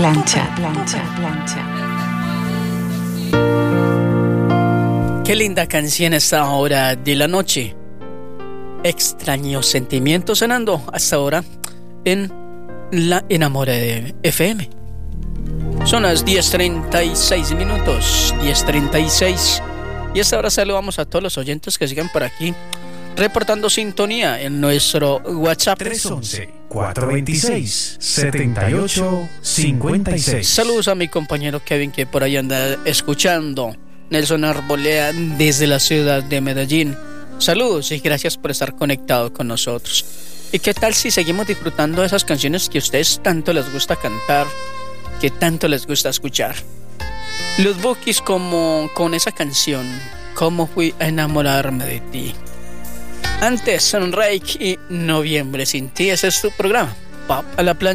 plancha, plancha, plancha. Qué linda canción esta hora de la noche. Extraños sentimientos sonando hasta ahora en La Enamora de FM. Son las 10:36 minutos, 10:36. Y hasta ahora saludamos a todos los oyentes que sigan por aquí reportando sintonía en nuestro WhatsApp 311-426-7856. Saludos a mi compañero Kevin, que por ahí anda escuchando. Nelson Arbolea desde la ciudad de Medellín. Saludos y gracias por estar conectado con nosotros. ¿Y qué tal si seguimos disfrutando de esas canciones que a ustedes tanto les gusta cantar, que tanto les gusta escuchar? Los Bukis con esa canción, ¿Cómo fui a enamorarme de ti? Antes, Sunrise y Noviembre sin ti. Ese es tu programa, Pop a la Plancha.